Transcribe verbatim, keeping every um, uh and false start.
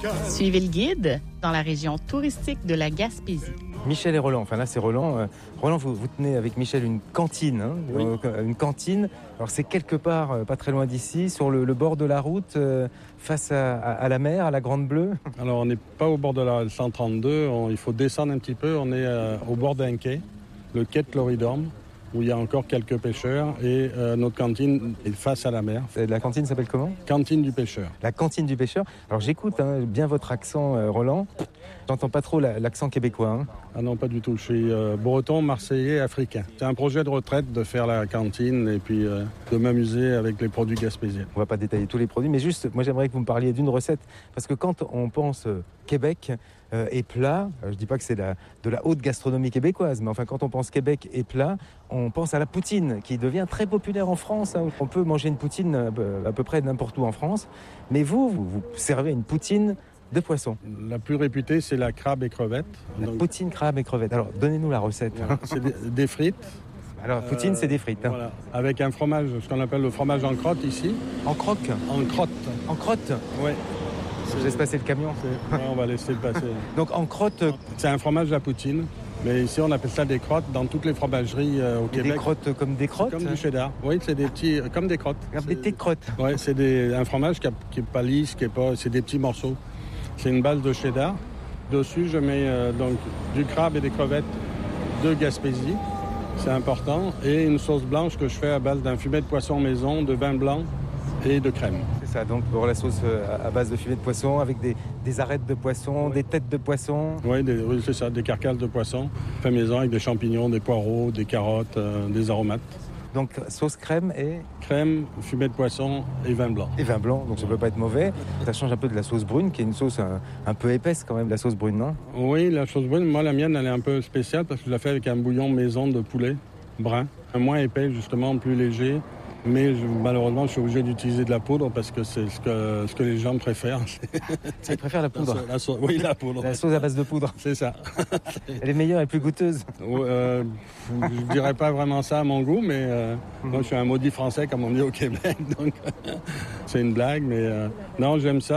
Suivez le guide dans la région touristique de la Gaspésie. Michel et Roland, enfin là c'est Roland. Euh, Roland, vous, vous tenez avec Michel une cantine, hein, Oui. euh, une cantine. Alors c'est quelque part, euh, pas très loin d'ici, sur le, le bord de la route, euh, face à, à, à la mer, à la Grande Bleue. Alors on n'est pas au bord de la cent trente-deux, on, il faut descendre un petit peu, on est euh, au bord d'un quai, le quai de Floridorme, où il y a encore quelques pêcheurs et euh, notre cantine est face à la mer. Et la cantine s'appelle comment ? Cantine du pêcheur. La cantine du pêcheur. Alors j'écoute hein, bien votre accent, euh, Roland. J'entends pas trop la, l'accent québécois. Hein. Ah non, pas du tout. Je suis euh, breton, marseillais, africain. C'est un projet de retraite de faire la cantine et puis euh, de m'amuser avec les produits gaspésiens. On va pas détailler tous les produits, mais juste, moi j'aimerais que vous me parliez d'une recette. Parce que quand on pense euh, Québec euh, et plat, euh, je dis pas que c'est la, de la haute gastronomie québécoise, mais enfin quand on pense Québec et plat, on pense à la poutine, qui devient très populaire en France. Hein. On peut manger une poutine euh, à peu près n'importe où en France. Mais vous, vous, vous servez une poutine de poisson. La plus réputée, c'est la crabe et crevette. La Donc, poutine, crabe et crevette. Alors, donnez-nous la recette. voilà, c'est des, des frites. Alors, poutine, Euh, c'est des frites. Hein. Voilà, avec un fromage, ce qu'on appelle le fromage en crotte ici. En croque. En crotte. En crotte. Oui. Je laisse passer le camion. Ouais, on va laisser le passer. Donc, en crotte. C'est un fromage à poutine. Mais ici, on appelle ça des crottes dans toutes les fromageries euh, au Et Québec. des crottes comme des crottes. Comme du cheddar. Oui, c'est des petits, comme des crottes. Comme des petites crottes. Oui, c'est des, un fromage qui n'est pas lisse, qui est pas, c'est des petits morceaux. C'est une base de cheddar. Dessus, je mets euh, donc du crabe et des crevettes de Gaspésie. C'est important. Et une sauce blanche que je fais à base d'un fumet de poisson maison, de vin blanc et de crème. C'est ça, donc pour la sauce à base de fumet de poisson avec des, des arêtes de poisson, oui. Des têtes de poisson. Oui, des, oui, c'est ça, des carcasses de poisson. Fait maison avec des champignons, des poireaux, des carottes, euh, des aromates. Donc sauce crème et... Crème, fumet de poisson et vin blanc. Et vin blanc, donc ça ne peut pas être mauvais. Ça change un peu de la sauce brune, qui est une sauce un, un peu épaisse quand même, la sauce brune, non ? Oui, la sauce brune, moi la mienne, elle est un peu spéciale parce que je la fais avec un bouillon maison de poulet brun. Moins épais justement, plus léger. Mais je, malheureusement, je suis obligé d'utiliser de la poudre parce que c'est ce que, ce que les gens préfèrent. Ils préfèrent la poudre. La sauce, la, oui, la poudre. La sauce à base de poudre. C'est ça. Elle est meilleure et plus goûteuse. Euh, je ne dirais pas vraiment ça à mon goût, mais euh, mmh. moi, je suis un maudit français, comme on dit au Québec. Donc, c'est une blague, mais euh, non, j'aime ça.